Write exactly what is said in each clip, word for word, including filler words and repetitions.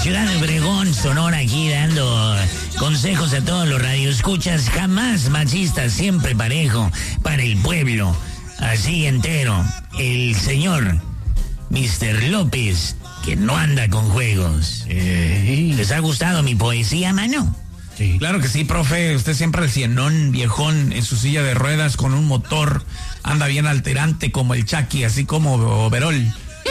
ciudad de Obregón, Sonora, aquí dando consejos a todos los radioescuchas. Jamás machista, siempre parejo para el pueblo, así entero. El señor mister López, que no anda con juegos. Eh, ¿Les ha gustado mi poesía, mano? Sí. Claro que sí, profe. Usted siempre el cienón, viejón, en su silla de ruedas con un motor. Anda bien alterante como el Chucky, así como overol.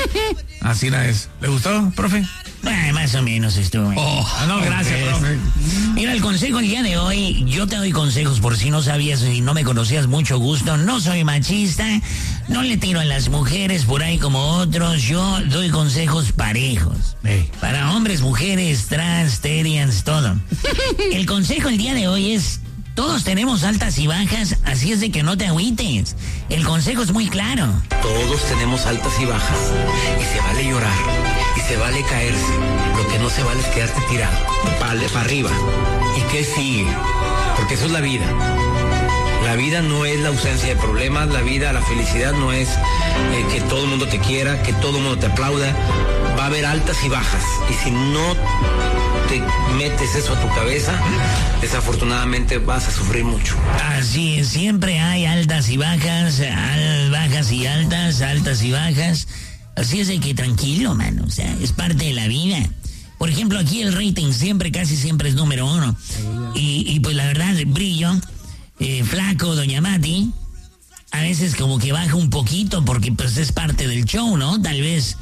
Así la es. ¿Le gustó, profe? Bueno, más o menos estuvo. Oh, no, gracias, okay, profe. Mira, el consejo el día de hoy, yo te doy consejos por si no sabías y no me conocías, mucho gusto. No soy machista, no le tiro a las mujeres por ahí como otros. Yo doy consejos parejos. Hey. Para hombres, mujeres, trans, terians, todo. El consejo el día de hoy es: todos tenemos altas y bajas, así es de que no te agüites. El consejo es muy claro. Todos tenemos altas y bajas, y se vale llorar, y se vale caerse. Lo que no se vale es quedarte tirado, para pa arriba. ¿Y qué sigue? Porque eso es la vida. La vida no es la ausencia de problemas, la vida, la felicidad no es eh, que todo el mundo te quiera, que todo el mundo te aplauda. Va a haber altas y bajas, y si no te metes eso a tu cabeza, desafortunadamente vas a sufrir mucho. Así es, siempre hay altas y bajas, al, bajas y altas, altas y bajas. Así es de que tranquilo, mano, o sea, es parte de la vida. Por ejemplo, aquí el rating siempre, casi siempre es número uno. Y, y pues la verdad, Brillo, eh, Flaco, Doña Mati, a veces como que baja un poquito porque pues es parte del show, ¿no? Tal vez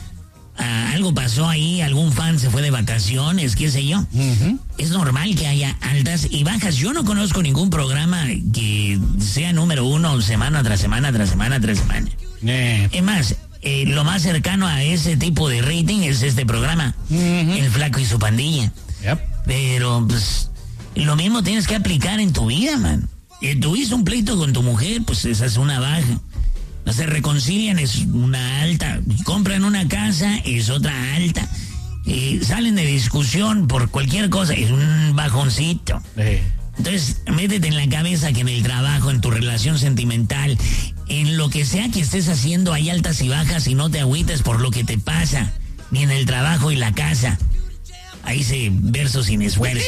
Uh, algo pasó ahí, algún fan se fue de vacaciones, qué sé yo. Uh-huh. Es normal que haya altas y bajas. Yo no conozco ningún programa que sea número uno semana tras semana, tras semana, tras semana. Eh. Es más, eh, lo más cercano a ese tipo de rating es este programa, uh-huh. El Flaco y su pandilla. Yep. Pero, pues, lo mismo tienes que aplicar en tu vida, man. Eh, tuviste un pleito con tu mujer, pues esa es una baja. No se reconcilian, es una alta. Compran una casa, es otra alta. Eh, salen de discusión por cualquier cosa, es un bajoncito. Sí. Entonces, métete en la cabeza que en el trabajo, en tu relación sentimental, en lo que sea que estés haciendo, hay altas y bajas, y no te agüites por lo que te pasa, ni en el trabajo y la casa. Ahí se verso sin esfuerzo.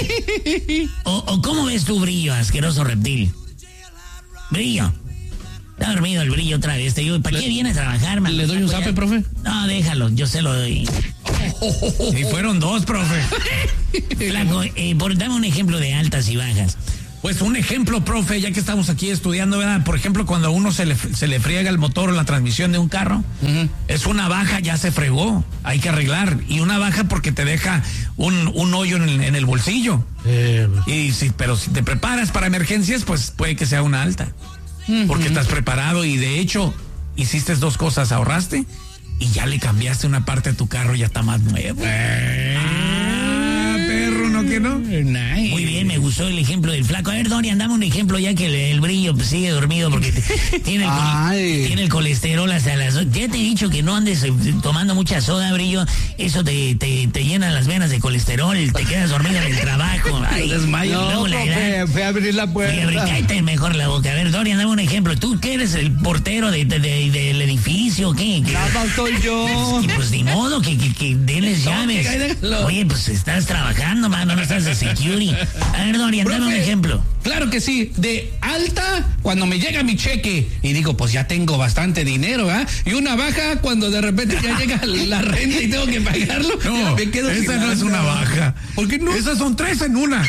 O, o ¿cómo ves tu Brillo, asqueroso reptil? Brillo. Está dormido el Brillo otra vez. Te digo, ¿para qué viene a trabajar, man? ¿Le doy un zape, profe? No, déjalo, yo se lo doy. Y fueron dos, profe. Flaco, eh, por, dame un ejemplo de altas y bajas. Pues un ejemplo, profe, ya que estamos aquí estudiando, ¿verdad? Por ejemplo, cuando a uno se le, se le friega el motor o la transmisión de un carro, uh-huh. Es una baja, ya se fregó, hay que arreglar. Y una baja porque te deja un, un hoyo en el, en el bolsillo. Eh, y si, pero si te preparas para emergencias, pues puede que sea una alta. Porque estás preparado y de hecho hiciste dos cosas, ahorraste y ya le cambiaste una parte a tu carro, ya está más nuevo. Eh, ah, perro, ¿no que no? Nice. Muy bien, me gustó el ejemplo del Flaco. A ver, Dorian, dame un ejemplo ya que el, el Brillo pues, sigue dormido porque te, tiene, el col- tiene el colesterol hasta las... Ya te he dicho que no andes eh, tomando mucha soda, Brillo. Eso te, te, te llena las venas de colesterol, te quedas dormido en el trabajo. Ay, no, no, fue, fue a abrir la puerta. Fue, cállate mejor la boca. A ver, Dorian, dame un ejemplo. ¿Tú qué eres el portero de, de, de, del edificio? ¿Qué? ¿Qué? Nada, soy yo. Pues, pues ni modo que, que, que denles llaves. Oye, pues estás trabajando, mano, no estás de security. A ver, Dorian, dame un ejemplo. Claro que sí, de alta cuando me llega mi cheque y digo, pues ya tengo bastante dinero, ¿ah? ¿eh? Y una baja cuando de repente ya llega la renta y tengo que pagarlo. No, me quedo esa no nada. Es una baja. ¿Por qué no? Esas son tres en una.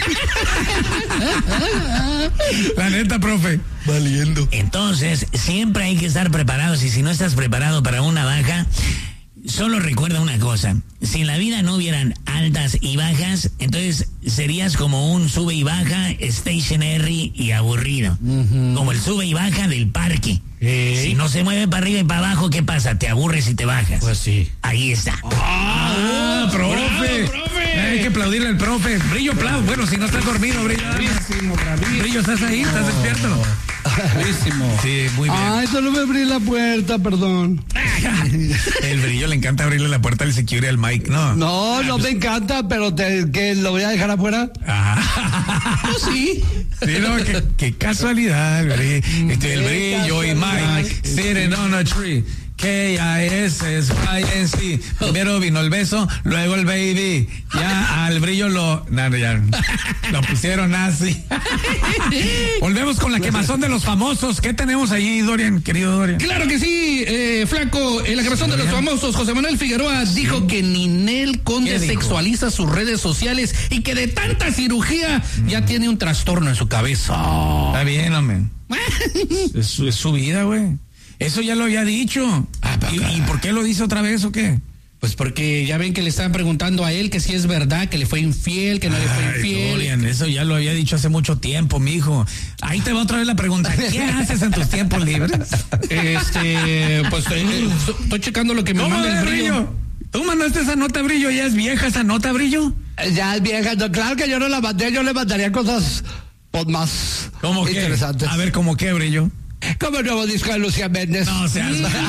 La neta, profe. Valiendo. Entonces, siempre hay que estar preparados y si no estás preparado para una baja, solo recuerda una cosa, si en la vida no hubieran altas y bajas, entonces serías como un sube y baja, stationary y aburrido, uh-huh. Como el sube y baja del parque. ¿Eh? Si no se mueve para arriba y para abajo, ¿qué pasa? Te aburres y te bajas. Pues sí. Ahí está. ¡Ah, profe! ¡Bravo, profe! Hay que aplaudirle al profe. Brillo, aplaudo. Bueno, si no estás dormido, Brillo. Bravísimo, bravísimo. Brillo, ¿estás ahí? ¿Estás despierto? Bravísimo. Sí, muy bien. Ay, solo me abrí la puerta, perdón. El Brillo le encanta abrirle la puerta al security al Mike, ¿no? No, no me encanta, pero te, que lo voy a dejar afuera. Ah. Oh, sí. Sí, no, qué, qué casualidad, Brillo. Este, el Brillo y Mike sitting on a tree. K I S S Y N C. Primero vino el beso, luego el baby. Ya al brillo lo... No, ya, lo pusieron así. Volvemos con la quemazón de los famosos. ¿Qué tenemos ahí, Dorian, querido Dorian? Claro que sí, eh, Flaco. En la quemazón de los famosos, José Manuel Figueroa sí. dijo que Ninel Conde sexualiza sus redes sociales y que de tanta cirugía mm. ya tiene un trastorno en su cabeza. Está bien, hombre. es, es su vida, güey. Eso ya lo había dicho. Ah, ¿Y, ¿Y por qué lo dice otra vez o qué? Pues porque ya ven que le estaban preguntando a él que si es verdad, que le fue infiel, que no Ay, le fue infiel. Dorian, eso ya lo había dicho hace mucho tiempo, mijo. Ahí te va otra vez la pregunta. ¿Qué haces en tus tiempos libres? Este, pues eh, estoy checando lo que me manda el brillo. brillo. ¿Tú mandaste esa nota, Brillo? ¿Ya es vieja esa nota, Brillo? Ya es vieja. No, claro que yo no la mandé. Yo le mandaría cosas pues, más ¿Cómo interesantes. Qué? A ver, ¿cómo qué, Brillo? Como el nuevo disco de Lucía Méndez. No seas...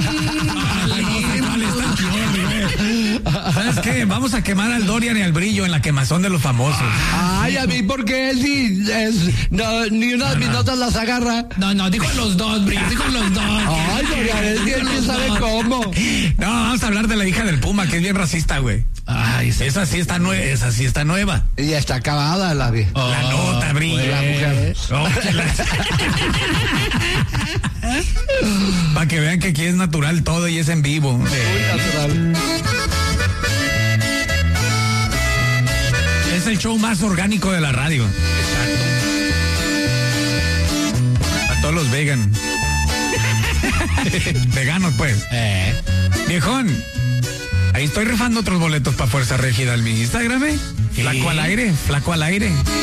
¿Sabes qué? Vamos a quemar al Dorian y al Brillo en la quemazón de los famosos. Ay, a mí, porque él sí, es, no, ni una de mis notas las agarra. No, no, dijo los dos, Brillo, dijo los dos. Ay, Dorian, él sí sabe cómo. No, vamos a hablar de la hija del Puma, que es bien racista, güey. Ay, esa sí está nueva, esa sí está nueva. Y ya está acabada la vida. Oh, la nota, Brillo. La mujer. Oh, la... Para que vean que aquí es natural todo y es en vivo. Muy natural. Es el show más orgánico de la radio. Exacto. A todos los vegan. Veganos, pues. Eh. Viejón. Ahí estoy rifando otros boletos para Fuerza Régida en mi Instagram. ¿eh? Flaco al aire, flaco al aire.